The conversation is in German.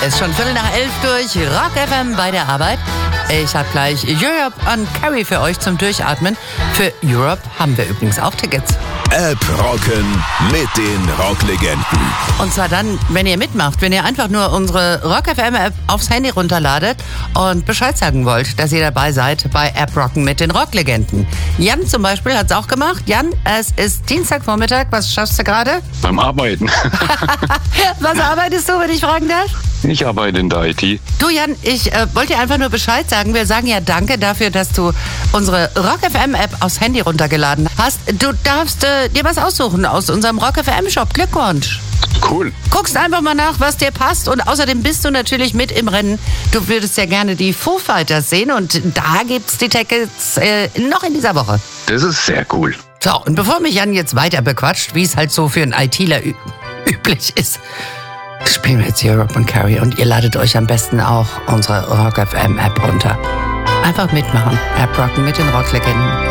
Ist schon 11:15 durch Rock FM bei der Arbeit. Ich habe gleich Europe und Carrie für euch zum Durchatmen. Für Europe haben wir übrigens auch Tickets. App rocken mit den Rocklegenden. Und zwar dann, wenn ihr mitmacht, wenn ihr einfach nur unsere Rock FM App aufs Handy runterladet und Bescheid sagen wollt, dass ihr dabei seid bei App rocken mit den Rocklegenden. Jan zum Beispiel hat es auch gemacht. Jan, es ist Dienstagvormittag. Was schaffst du gerade? Beim Arbeiten. Was arbeitest du, wenn ich fragen darf? Ich arbeite in der IT. Du Jan, ich wollte dir einfach nur Bescheid sagen. Wir sagen ja danke dafür, dass du unsere Rock FM App aufs Handy runtergeladen hast. Du darfst dir was aussuchen aus unserem Rock FM Shop. Glückwunsch. Cool. Guckst einfach mal nach, was dir passt, und außerdem bist du natürlich mit im Rennen. Du würdest ja gerne die Foo Fighters sehen, und da gibt's die Tickets noch in dieser Woche. Das ist sehr cool. So, und bevor mich Jan jetzt weiter bequatscht, wie es halt so für einen ITler üblich ist, spielen wir jetzt Europe und Carrie, und ihr ladet euch am besten auch unsere Rock FM App runter. Einfach mitmachen. App rocken mit den Rocklegenden.